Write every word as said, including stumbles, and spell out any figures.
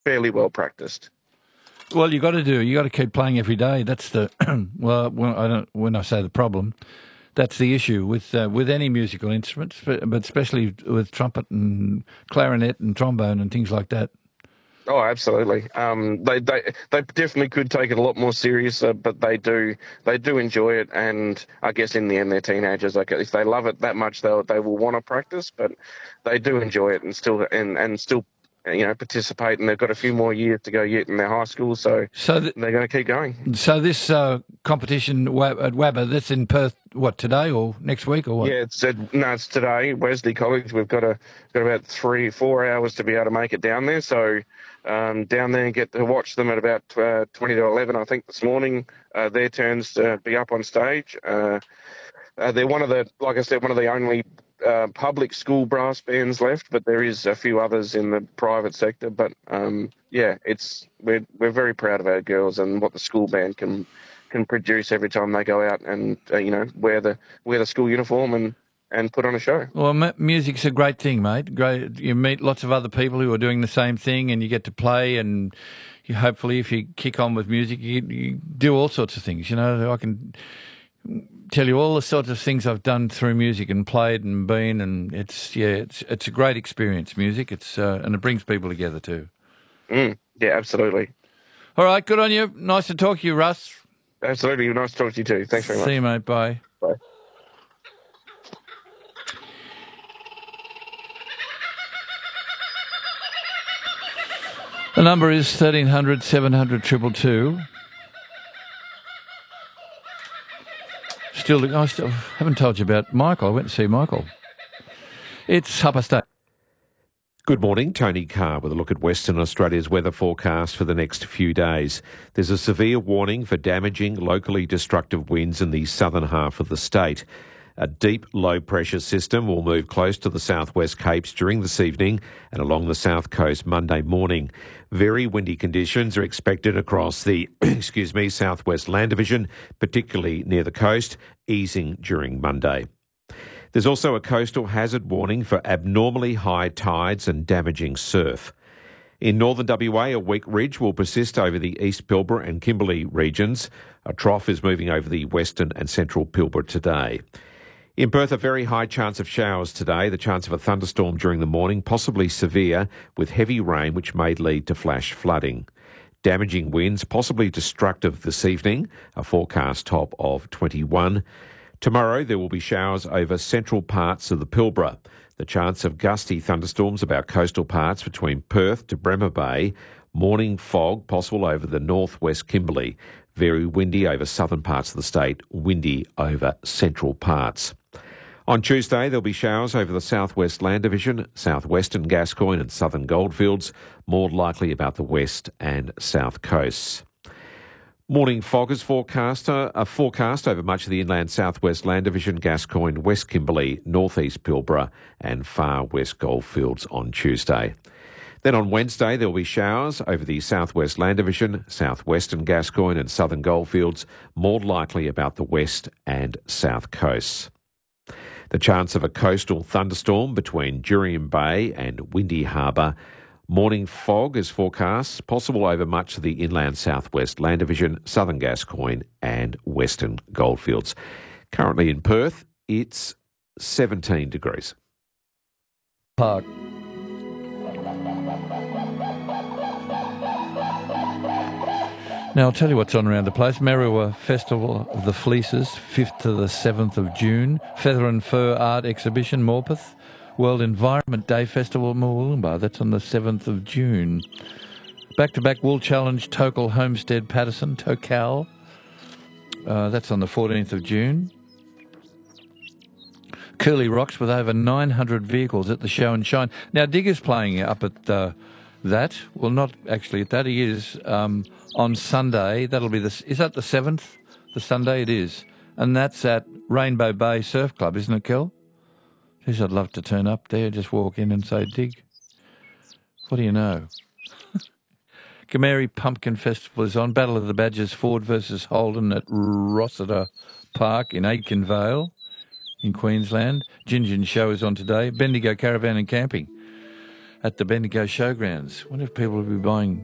fairly well practiced. Well, you got to do. You got to keep playing every day. That's the well. When I don't. When I say the problem, that's the issue with uh, with any musical instruments, but but especially with trumpet and clarinet and trombone and things like that. Oh, absolutely. Um, they they they definitely could take it a lot more serious, uh, but they do they do enjoy it, and I guess in the end they're teenagers. Like if they love it that much, they they will want to practice, but they do enjoy it and still and and still you know participate. And they've got a few more years to go yet in their high school, so So th- they're going to keep going. so this uh, competition at WABA, that's in Perth. What, today or next week or what? Yeah, it's uh, no, it's today. Wesley College. We've got a got about three four hours to be able to make it down there. So. Um, down there and get to watch them at about uh, twenty to eleven, I think, this morning. Uh, their turns to be up on stage. Uh, uh, they're one of the, like I said, one of the only uh, public school brass bands left, but there is a few others in the private sector. But um, yeah, it's we're we're very proud of our girls and what the school band can can produce every time they go out and uh, you know wear the wear the school uniform and. and put on a show. Well, m- music's a great thing, mate. Great, you meet lots of other people who are doing the same thing, and you get to play. And you, hopefully, if you kick on with music, you, you do all sorts of things. You know, I can tell you all the sorts of things I've done through music and played and been, and it's yeah, it's it's a great experience. Music, it's uh, and it brings people together too. Mm, yeah, absolutely. All right, good on you. Nice to talk to you, Russ. Absolutely, nice to talk to you too. Thanks very much. See you, mate. Bye. Bye. The number is thirteen hundred, seven hundred, two two two. Still, I still haven't told you about Michael. I went to see Michael. It's Upper State. Good morning, Tony Carr with a look at Western Australia's weather forecast for the next few days. There's a severe warning for damaging, locally destructive winds in the southern half of the state. A deep low-pressure system will move close to the southwest Capes during this evening and along the south coast Monday morning. Very windy conditions are expected across the excuse me, southwest land division, particularly near the coast, easing during Monday. There's also a coastal hazard warning for abnormally high tides and damaging surf. In northern W A, a weak ridge will persist over the East Pilbara and Kimberley regions. A trough is moving over the western and central Pilbara today. In Perth, a very high chance of showers today, the chance of a thunderstorm during the morning, possibly severe, with heavy rain which may lead to flash flooding. Damaging winds, possibly destructive this evening, a forecast top of twenty-one. Tomorrow there will be showers over central parts of the Pilbara. The chance of gusty thunderstorms about coastal parts between Perth to Bremer Bay. Morning fog possible over the northwest Kimberley. Very windy over southern parts of the state, windy over central parts. On Tuesday, there'll be showers over the southwest land division, southwestern Gascoyne and southern Goldfields, more likely about the west and south coasts. Morning fog is forecast, uh, a forecast over much of the inland southwest land division, Gascoyne, West Kimberley, northeast Pilbara and far west Goldfields on Tuesday. Then on Wednesday, there will be showers over the southwest land division, southwestern Gascoyne and southern Goldfields, more likely about the west and south coasts. The chance of a coastal thunderstorm between Jurien Bay and Windy Harbour. Morning fog is forecast, possible over much of the inland southwest land division, southern Gascoyne and western Goldfields. Currently in Perth, it's seventeen degrees. Park. Now, I'll tell you what's on around the place. Merriwa Festival of the Fleeces, fifth to the seventh of June. Feather and Fur Art Exhibition, Morpeth. World Environment Day Festival, Mooloolaba. That's on the seventh of June. Back-to-back Wool Challenge, Tokal Homestead Patterson, Tokal. Uh, that's on the fourteenth of June. Curly Rocks with over nine hundred vehicles at the Show and Shine. Now, Digger's playing up at uh, that. Well, not actually at that. He is um, on Sunday. That'll be the... Is that the seventh? The Sunday it is. And that's at Rainbow Bay Surf Club, isn't it, Kel? Geez, I'd love to turn up there, just walk in and say, Dig, what do you know? Gameri Pumpkin Festival is on. Battle of the Badgers, Ford versus Holden at Rossiter Park in Aitken Vale in Queensland. Gingin Show is on today. Bendigo Caravan and Camping. at the Bendigo Showgrounds. I wonder if people will be buying